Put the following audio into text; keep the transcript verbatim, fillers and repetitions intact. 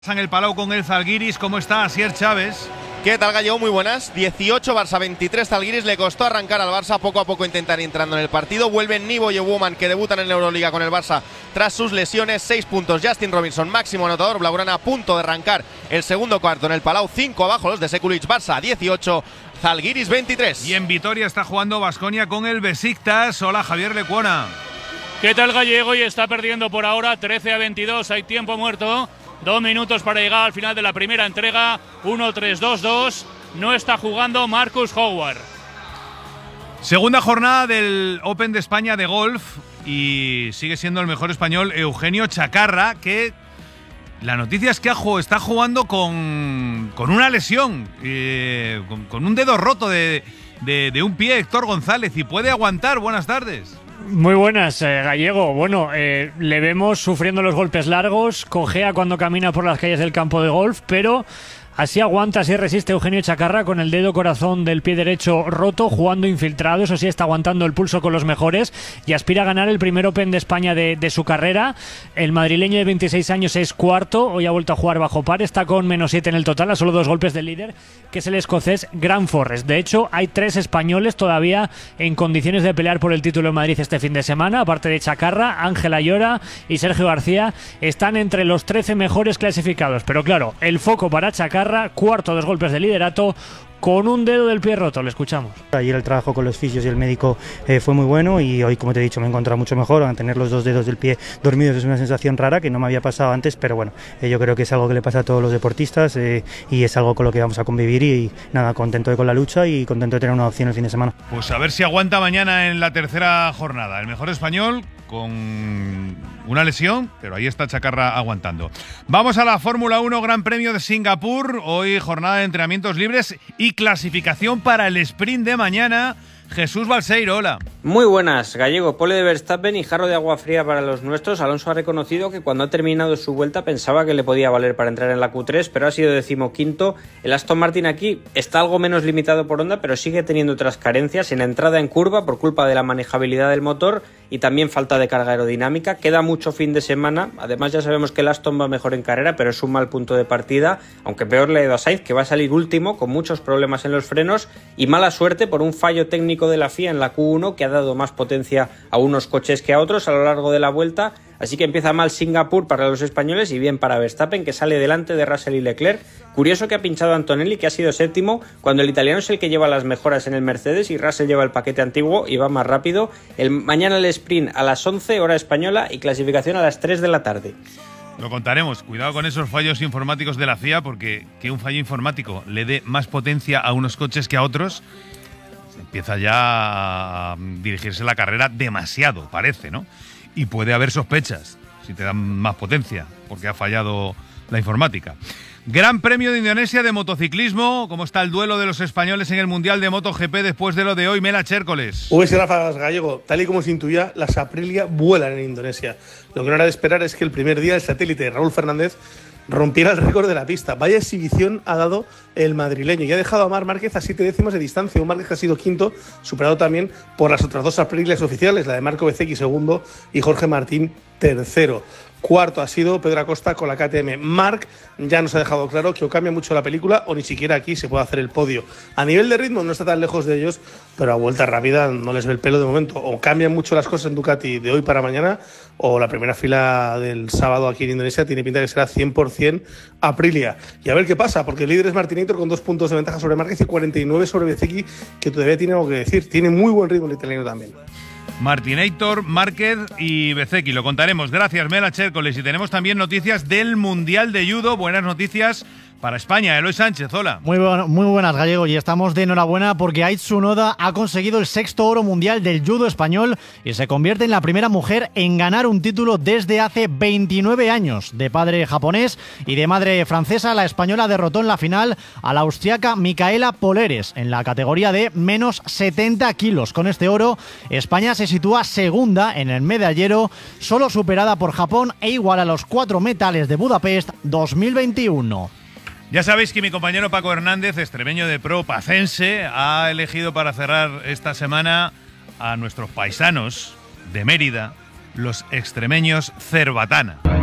En el Palau con el Zalgiris, ¿cómo está Asier Chávez? ¿Qué tal, Gallego? Muy buenas. dieciocho Barça, veintitrés Zalgiris. Le costó arrancar al Barça, poco a poco intentar ir entrando en el partido. Vuelven Nibo y Woman, que debutan en la Euroliga con el Barça tras sus lesiones. seis puntos. Justin Robinson, máximo anotador blaugrana, a punto de arrancar el segundo cuarto en el Palau. cinco abajo los de Sekulic. Barça dieciocho, Zalgiris veintitrés. Y en Vitoria está jugando Baskonia con el Besiktas. Hola, Javier Lecuona. ¿Qué tal, Gallego? Y está perdiendo por ahora trece a veintidós. Hay tiempo muerto. Dos minutos para llegar al final de la primera entrega. uno tres dos dos. No está jugando Marcus Howard. Segunda jornada del Open de España de golf. Y sigue siendo el mejor español Eugenio Chacarra, que la noticia es que está jugando con, con una lesión, eh, con, con un dedo roto de, de, de un pie, Héctor González, y puede aguantar. Buenas tardes. Muy buenas, eh, Gallego. Bueno, eh, le vemos sufriendo los golpes largos, cojea cuando camina por las calles del campo de golf, pero así aguanta, así resiste Eugenio Chacarra con el dedo corazón del pie derecho roto, jugando infiltrado. Eso sí, está aguantando el pulso con los mejores y aspira a ganar el primer Open de España de, de su carrera. El madrileño de veintiséis años es cuarto, hoy ha vuelto a jugar bajo par, está con menos siete en el total, a solo dos golpes del líder, que es el escocés Grant Forrest. De hecho, hay tres españoles todavía en condiciones de pelear por el título en Madrid este fin de semana. Aparte de Chacarra, Ángel Ayora y Sergio García están entre los trece mejores clasificados. Pero claro, el foco para Chacarra, cuarto, dos golpes de liderato, con un dedo del pie roto. Le escuchamos. Ayer el trabajo con los fisios y el médico eh, fue muy bueno, y hoy, como te he dicho, me he encontrado mucho mejor. A tener los dos dedos del pie dormidos es una sensación rara que no me había pasado antes, pero bueno, eh, yo creo que es algo que le pasa a todos los deportistas, eh, y es algo con lo que vamos a convivir, y, y nada, contento de con la lucha y contento de tener una opción el fin de semana. Pues a ver si aguanta mañana en la tercera jornada. El mejor español con una lesión, pero ahí está Chacarra aguantando. Vamos a la Fórmula uno Gran Premio de Singapur. Hoy jornada de entrenamientos libres y clasificación para el sprint de mañana. Jesús Balseiro, hola. Muy buenas, Gallego. Pole de Verstappen y jarro de agua fría para los nuestros. Alonso ha reconocido que cuando ha terminado su vuelta pensaba que le podía valer para entrar en la Q tres, pero ha sido decimoquinto. El Aston Martin aquí está algo menos limitado por Honda, pero sigue teniendo otras carencias en la entrada en curva por culpa de la manejabilidad del motor y también falta de carga aerodinámica. Queda mucho fin de semana. Además, ya sabemos que el Aston va mejor en carrera, pero es un mal punto de partida, aunque peor le ha ido a Sainz, que va a salir último con muchos problemas en los frenos y mala suerte por un fallo técnico de la F I A en la Q uno, que ha dado más potencia a unos coches que a otros a lo largo de la vuelta. Así que empieza mal Singapur para los españoles y bien para Verstappen, que sale delante de Russell y Leclerc. Curioso que ha pinchado a Antonelli, que ha sido séptimo, cuando el italiano es el que lleva las mejoras en el Mercedes y Russell lleva el paquete antiguo y va más rápido. El, mañana el sprint a las once hora española y clasificación a las tres de la tarde. Lo contaremos. Cuidado con esos fallos informáticos de la F I A, porque que un fallo informático le dé más potencia a unos coches que a otros, empieza ya a dirigirse la carrera demasiado, parece, ¿no? Y puede haber sospechas si te dan más potencia, porque ha fallado la informática. Gran Premio de Indonesia de motociclismo. ¿Cómo está el duelo de los españoles en el Mundial de MotoGP después de lo de hoy? Mela Chércoles. Uy, sí, Rafa Gallego, tal y como se intuía, las Aprilia vuelan en Indonesia. Lo que no era de esperar es que el primer día el satélite de Raúl Fernández rompiera el récord de la pista. Vaya exhibición ha dado el madrileño y ha dejado a Marc Márquez a siete décimas de distancia. Un Márquez que ha sido quinto, superado también por las otras dos Aprilias oficiales, la de Marco Bezzecchi segundo y Jorge Martín tercero. Cuarto ha sido Pedro Acosta con la K T M. Marc ya nos ha dejado claro que o cambia mucho la película o ni siquiera aquí se puede hacer el podio. A nivel de ritmo no está tan lejos de ellos, pero a vuelta rápida no les ve el pelo de momento. O cambian mucho las cosas en Ducati de hoy para mañana, o la primera fila del sábado aquí en Indonesia tiene pinta de que será cien por ciento Aprilia. Y a ver qué pasa, porque el líder es Martinator con dos puntos de ventaja sobre Márquez y cuarenta y nueve sobre Bezzecchi, que todavía tiene algo que decir. Tiene muy buen ritmo el italiano también. Martinator, Márquez y Bezzecchi. Lo contaremos. Gracias, Mela Chércoles. Y tenemos también noticias del Mundial de Judo. Buenas noticias para España. Eloy Sánchez, hola. Muy, bueno, muy buenas, Gallego, y estamos de enhorabuena porque Aitsu Noda ha conseguido el sexto oro mundial del judo español y se convierte en la primera mujer en ganar un título desde hace veintinueve años. De padre japonés y de madre francesa, la española derrotó en la final a la austriaca Micaela Poleres en la categoría de menos setenta kilos. Con este oro, España se sitúa segunda en el medallero, solo superada por Japón e igual a los cuatro metales de Budapest dos mil veintiuno. Ya sabéis que mi compañero Paco Hernández, extremeño de pro pacense, ha elegido para cerrar esta semana a nuestros paisanos de Mérida, los extremeños Cerbatana.